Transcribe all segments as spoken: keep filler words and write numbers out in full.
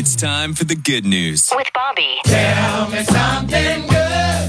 It's time for the good news with Bobby. Tell me something good.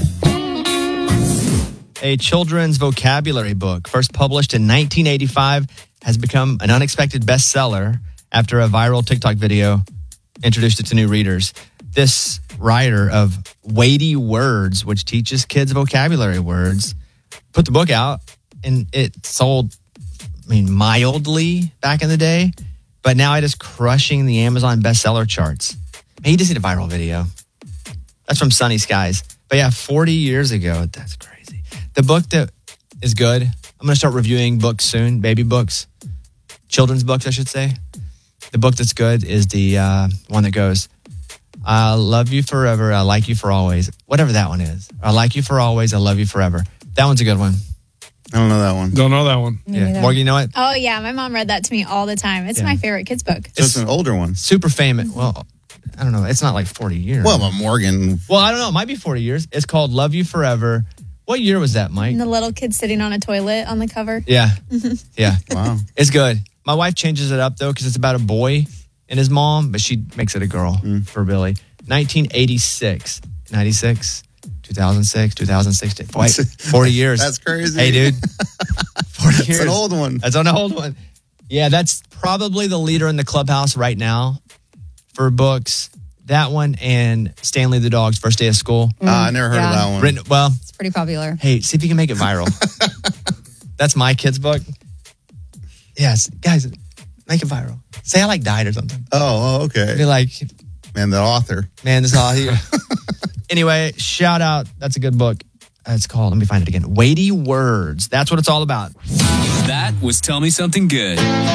A children's vocabulary book, first published in nineteen eighty-five, has become an unexpected bestseller after a viral TikTok video introduced it to new readers. This writer of Weighty Words, which teaches kids vocabulary words, put the book out, and it sold, I mean, mildly back in the day, but now it is crushing the Amazon bestseller charts. Man, he just did a viral video. That's from Sunny Skies. But yeah, forty years ago, that's crazy. The book that is good, I'm going to start reviewing books soon, baby books, children's books, I should say. The book that's good is the uh, one that goes, I love you forever, I like you for always. Whatever that one is. I like you for always, I love you forever. That one's a good one. I don't know that one. Don't know that one. Yeah. Morgan, you know it? Oh, yeah. My mom read that to me all the time. It's Yeah. my favorite kids book. So it's an older one. Super famous. Well, I don't know. It's not like forty years. Well, but Morgan. Well, I don't know. It might be forty years. It's called Love You Forever. What year was that, Mike? And the little kid sitting on a toilet on the cover. Yeah. Yeah. Wow. It's good. My wife changes it up, though, because it's about a boy and his mom, but she makes it a girl mm. for Billy. nineteen eighty-six. ninety-six. two thousand six. two thousand sixteen. Wait, forty years. That's crazy. Hey, dude. forty That's years. an old one. That's an old one. Yeah, that's probably the leader in the clubhouse right now for books. That one and Stanley the Dog's First Day of School. Mm. Uh, I never heard Yeah. of that one. Written, well, It's pretty popular. hey, see if you can make it viral. That's my kid's book. Yes, guys, make it viral. Say I like died or something. Oh, oh, okay. Be like, Man, the author. man, this is all here. Anyway, shout out. That's a good book. Uh, It's called, let me find it again. Weighty Words. That's what it's all about. That was Tell Me Something Good.